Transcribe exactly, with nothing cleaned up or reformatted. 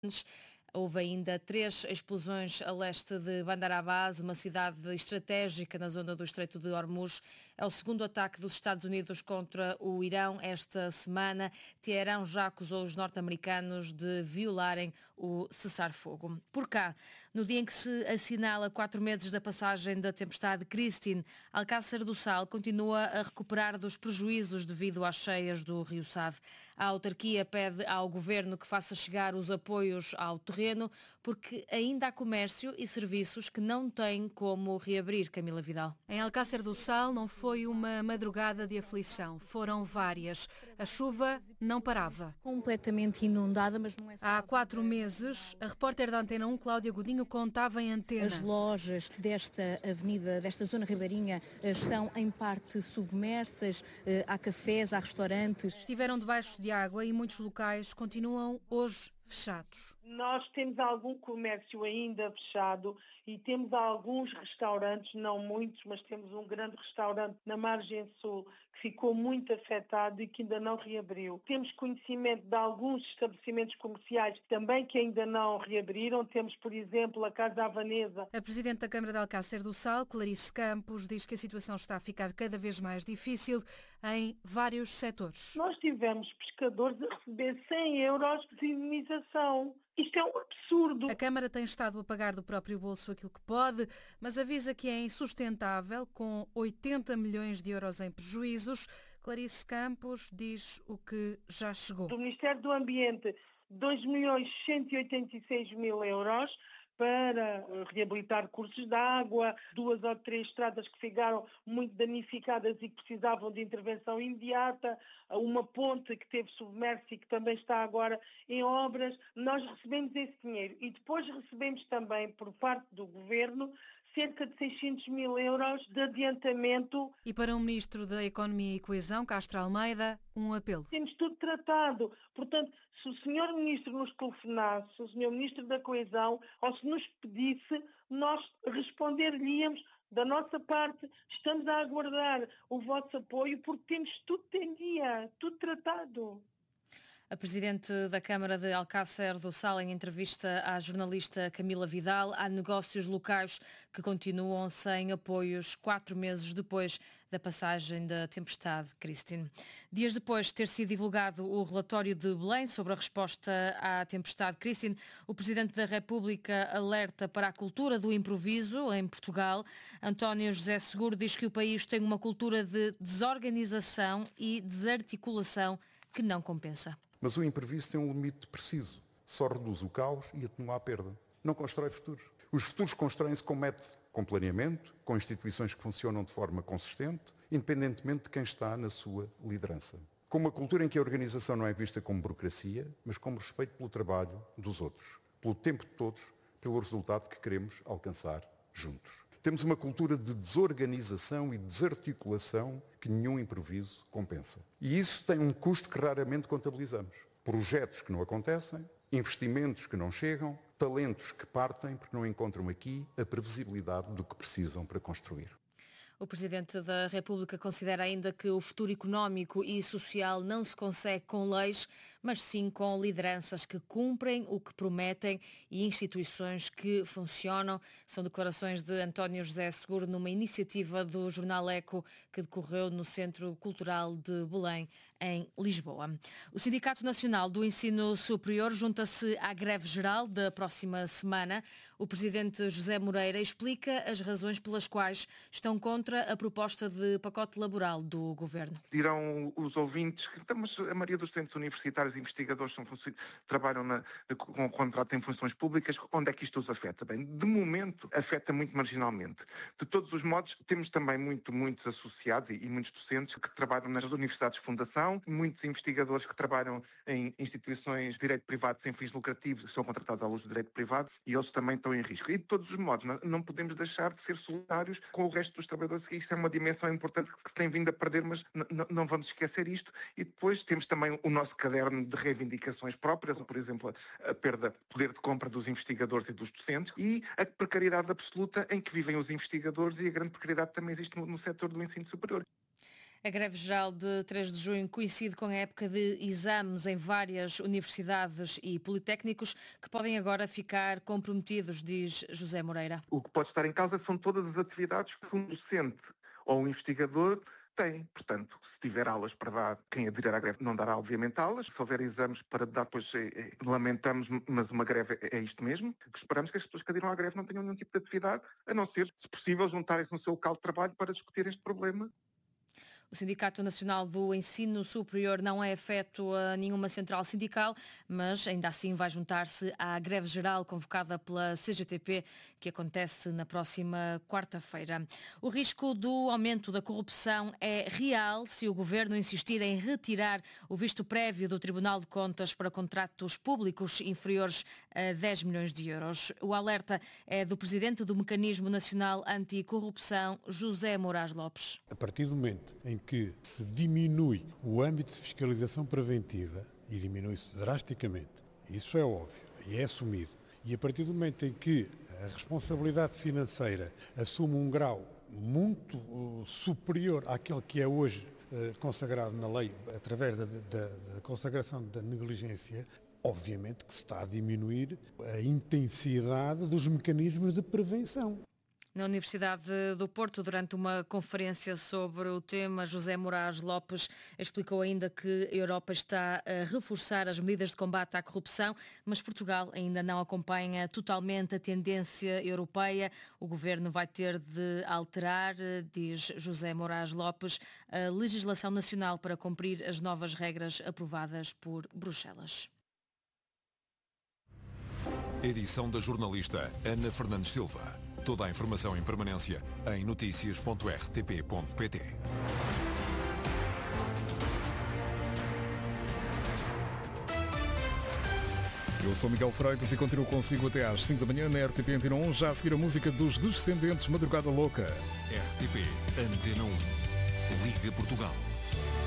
Houve ainda três explosões a leste de Bandar Abbas, uma cidade estratégica na zona do Estreito de Hormuz. É o segundo ataque dos Estados Unidos contra o Irão esta semana. Teherão já acusou os norte-americanos de violarem o cessar-fogo. Por cá, no dia em que se assinala quatro meses da passagem da tempestade Christine, Alcácer do Sal continua a recuperar dos prejuízos devido às cheias do Rio Sado. A autarquia pede ao governo que faça chegar os apoios ao terreno, porque ainda há comércio e serviços que não têm como reabrir. Camila Vidal. Em Alcácer do Sal não foi uma madrugada de aflição, foram várias. A chuva não parava. Completamente inundada, mas não é só... Há quatro meses, a repórter da Antena um, Cláudia Godinho, contava em antena. As lojas desta avenida, desta zona ribeirinha, estão em parte submersas, há cafés, há restaurantes. Estiveram debaixo de água e muitos locais continuam hoje fechados. Nós temos algum comércio ainda fechado e temos alguns restaurantes, não muitos, mas temos um grande restaurante na margem sul que ficou muito afetado e que ainda não reabriu. Temos conhecimento de alguns estabelecimentos comerciais também que ainda não reabriram. Temos, por exemplo, a Casa Havanesa. A Presidente da Câmara de Alcácer do Sal, Clarice Campos, diz que a situação está a ficar cada vez mais difícil em vários setores. Nós tivemos pescadores a receber cem euros de indemnização. Isto é um absurdo. A Câmara tem estado a pagar do próprio bolso aquilo que pode, mas avisa que é insustentável, com oitenta milhões de euros em prejuízos. Clarice Campos diz o que já chegou. Do Ministério do Ambiente, dois milhões cento e oitenta e seis mil euros para reabilitar cursos de água, duas ou três estradas que ficaram muito danificadas e que precisavam de intervenção imediata, uma ponte que teve submersa e que também está agora em obras. Nós recebemos esse dinheiro e depois recebemos também, por parte do Governo, cerca de seiscentos mil euros de adiantamento. E para o Ministro da Economia e Coesão, Castro Almeida, um apelo. Temos tudo tratado. Portanto, se o senhor Ministro nos telefonasse, se o senhor Ministro da Coesão, ou se nos pedisse, nós responder-lhe-íamos da nossa parte, estamos a aguardar o vosso apoio porque temos tudo em dia, tudo tratado. A Presidente da Câmara de Alcácer do Sal, em entrevista à jornalista Camila Vidal, há negócios locais que continuam sem apoios quatro meses depois da passagem da tempestade Christine. Dias depois de ter sido divulgado o relatório de Belém sobre a resposta à tempestade Christine, o Presidente da República alerta para a cultura do improviso em Portugal. António José Seguro diz que o país tem uma cultura de desorganização e desarticulação que não compensa. Mas o imprevisto tem um limite preciso. Só reduz o caos e atenua a perda. Não constrói futuros. Os futuros constroem-se com método, com planeamento, com instituições que funcionam de forma consistente, independentemente de quem está na sua liderança. Com uma cultura em que a organização não é vista como burocracia, mas como respeito pelo trabalho dos outros, pelo tempo de todos, pelo resultado que queremos alcançar juntos. Temos uma cultura de desorganização e desarticulação que nenhum improviso compensa. E isso tem um custo que raramente contabilizamos. Projetos que não acontecem, investimentos que não chegam, talentos que partem porque não encontram aqui a previsibilidade do que precisam para construir. O Presidente da República considera ainda que o futuro económico e social não se consegue com leis, mas sim com lideranças que cumprem o que prometem e instituições que funcionam. São declarações de António José Seguro numa iniciativa do Jornal Eco que decorreu no Centro Cultural de Belém, em Lisboa. O Sindicato Nacional do Ensino Superior junta-se à greve geral da próxima semana. O Presidente José Moreira explica as razões pelas quais estão contra a proposta de pacote laboral do Governo. Dirão os ouvintes que mas a maioria dos estudantes universitários e investigadores são, trabalham na, com contrato em funções públicas, onde é que isto os afeta? Bem, de momento afeta muito marginalmente. De todos os modos, temos também muito, muitos associados e, e muitos docentes que trabalham nas universidades de fundação, muitos investigadores que trabalham em instituições de direito privado sem fins lucrativos, que são contratados à luz do direito privado, e eles também estão em risco. E de todos os modos, não, não podemos deixar de ser solidários com o resto dos trabalhadores. Isto é uma dimensão importante que se tem vindo a perder, mas n- não vamos esquecer isto. E depois temos também o nosso caderno de reivindicações próprias, por exemplo, a perda de poder de compra dos investigadores e dos docentes e a precariedade absoluta em que vivem os investigadores e a grande precariedade também existe no, no setor do ensino superior. A greve geral de três de junho coincide com a época de exames em várias universidades e politécnicos que podem agora ficar comprometidos, diz José Moreira. O que pode estar em causa são todas as atividades que um docente ou um investigador tem. Portanto, se tiver aulas para dar, quem aderir à greve não dará obviamente aulas. Se houver exames para dar, pois é, é, lamentamos, mas uma greve é, é isto mesmo. Que esperamos que as pessoas que aderiram à greve não tenham nenhum tipo de atividade, a não ser, se possível, juntarem-se no seu local de trabalho para discutir este problema. O Sindicato Nacional do Ensino Superior não é afeto a nenhuma central sindical, mas ainda assim vai juntar-se à greve geral convocada pela C G T P, que acontece na próxima quarta-feira. O risco do aumento da corrupção é real se o Governo insistir em retirar o visto prévio do Tribunal de Contas para contratos públicos inferiores a dez milhões de euros. O alerta é do Presidente do Mecanismo Nacional Anticorrupção, José Moraes Lopes. A partir do momento em que se diminui o âmbito de fiscalização preventiva, e diminui-se drasticamente, isso é óbvio e é assumido, e a partir do momento em que a responsabilidade financeira assume um grau muito uh, superior àquele que é hoje uh, consagrado na lei, através da, da, da consagração da negligência, obviamente que se está a diminuir a intensidade dos mecanismos de prevenção. Na Universidade do Porto, durante uma conferência sobre o tema, José Moraes Lopes explicou ainda que a Europa está a reforçar as medidas de combate à corrupção, mas Portugal ainda não acompanha totalmente a tendência europeia. O Governo vai ter de alterar, diz José Moraes Lopes, a legislação nacional para cumprir as novas regras aprovadas por Bruxelas. Edição da jornalista Ana Fernandes Silva. Toda a informação em permanência em notícias ponto r t p ponto p t. Eu sou Miguel Freitas e continuo consigo até às cinco da manhã na R T P Antena um, já a seguir a música dos Descendentes, Madrugada Louca. R T P Antena um. Liga Portugal.